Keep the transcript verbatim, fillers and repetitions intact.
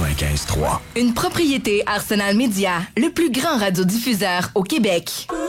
quatre-vingt-quinze trois. Une propriété Arsenal Média, le plus grand radiodiffuseur au Québec.